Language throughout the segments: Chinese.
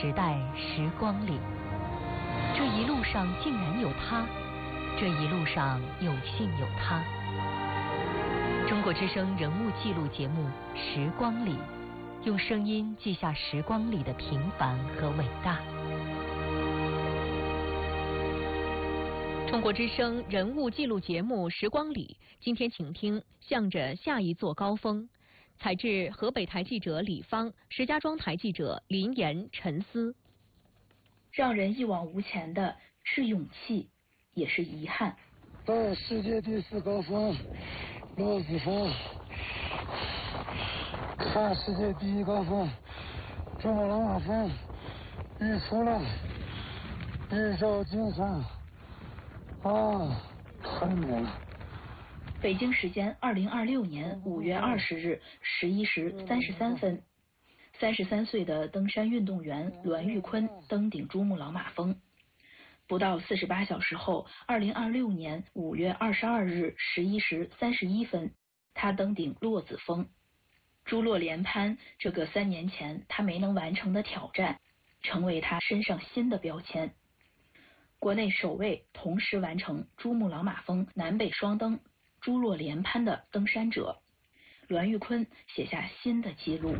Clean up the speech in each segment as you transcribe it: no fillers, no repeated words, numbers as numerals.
时代时光里，这一路上竟然有他，这一路上有幸有他。中国之声人物记录节目《时光里》，用声音记下时光里的平凡和伟大。中国之声人物记录节目《时光里》，今天请听向着下一座高峰。采自河北台记者李芳、石家庄台记者林岩沉思。 让人一往无前的是勇气，也是遗憾。 到世界第4高峰骆子峰，看世界第1高峰珠穆朗玛峰，日出了，日照金黄，太美了。 北京时间2026年5月20日11时33分，33岁的登山运动员栾玉坤登顶珠穆朗玛峰。不到48小时后，2026年5月22日11时31分，他登顶骆子峰。珠洛连攀这个3年前他没能完成的挑战，成为他身上新的标签。国内首位同时完成珠穆朗玛峰南北双登、珠洛连攀的登山者，栾玉坤写下新的纪录。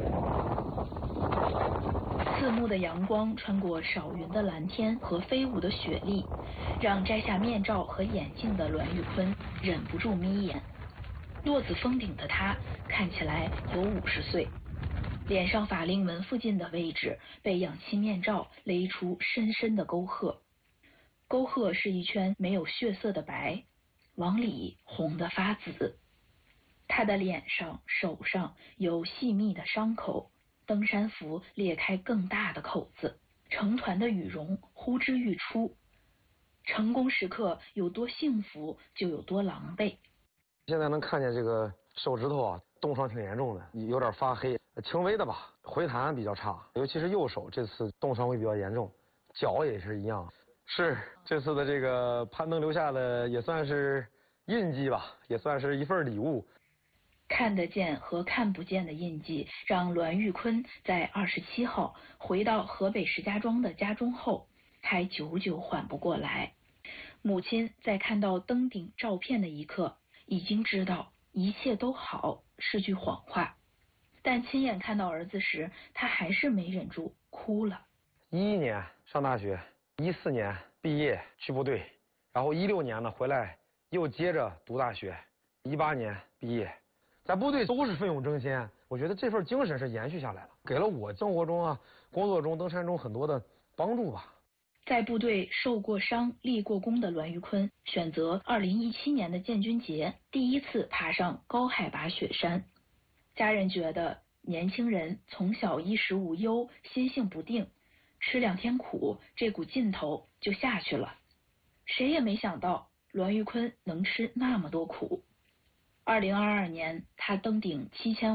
刺目的阳光穿过少云的蓝天和飞舞的雪粒，让摘下面罩和眼镜的栾玉坤忍不住眯眼。骆子峰顶的他看起来有50岁，脸上法令纹附近的位置被氧气面罩勒出深深的沟壑，沟壑是一圈没有血色的白，往里红得发紫。他的脸上、手上有细密的伤口，登山服裂开更大的口子，成团的羽绒呼之欲出。成功时刻有多幸福，就有多狼狈。 现在能看见这个手指头冻伤挺严重的，有点发黑，轻微的吧，回弹比较差，尤其是右手这次冻伤会比较严重，脚也是一样。是这次的这个攀登留下的也算是印记吧，也算是一份礼物。 看得见和看不见的印记，让栾玉坤在27号回到河北石家庄的家中后，还久久缓不过来。母亲在看到登顶照片的一刻，已经知道一切都好是句谎话，但亲眼看到儿子时，他还是没忍住哭了。 11年上大学，14年毕业去部队，然后16年呢回来又接着读大学，18年毕业。在部队都是奋勇争先，我觉得这份精神是延续下来了，给了我生活中工作中、登山中很多的帮助吧。 在部队受过伤、立过功的栾玉坤，选择2017年的建军节第一次爬上高海拔雪山。家人觉得年轻人从小衣食无忧，心性不定，吃2天苦，这股劲头就下去了。谁也没想到栾玉坤能吃那么多苦。2022年，他登顶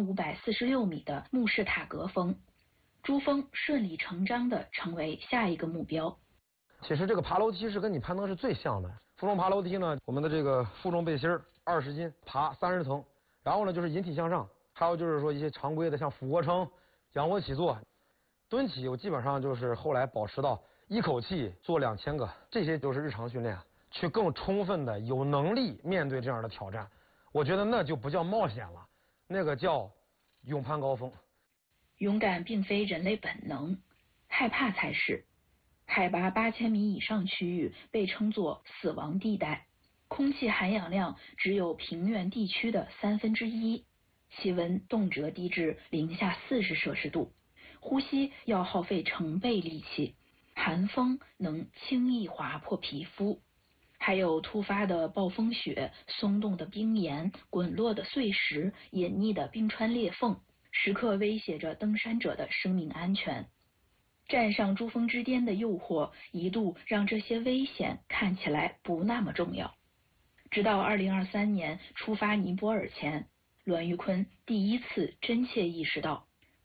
7546米的慕士塔格峰，珠峰顺理成章地成为下一个目标。 其实这个爬楼梯是跟你攀登是最像的。负重爬楼梯呢，我们的这个负重背心20斤，爬30层，然后呢就是引体向上，还有就是说一些常规的像俯卧撑、仰卧起坐、蹲起，我基本上就是后来保持到一口气做2000个，这些都是日常训练，去更充分的有能力面对这样的挑战。我觉得那就不叫冒险了，那个叫勇攀高峰。 勇敢并非人类本能，害怕才是。海拔8000米以上区域被称作死亡地带，空气含氧量只有平原地区的1/3，气温动辄低至-40摄氏度，呼吸要耗费成倍力气，寒风能轻易划破皮肤。还有突发的暴风雪、松动的冰岩、滚落的碎石、隐匿的冰川裂缝，时刻威胁着登山者的生命安全。站上珠峰之巅的诱惑，一度让这些危险看起来不那么重要。直到2023年出发尼泊尔前，栾玉坤第一次真切意识到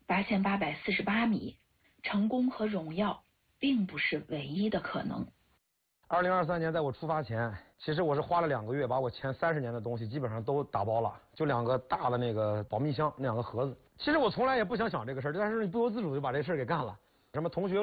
，8848米，成功和荣耀并不是唯一的可能。 2023年在我出发前，其实我是花了2个月把我前30年的东西基本上都打包了，就2个大的那个保密箱，那2个盒子。其实我从来也不想这个事儿，但是你不由自主就把这事儿给干了。什么同学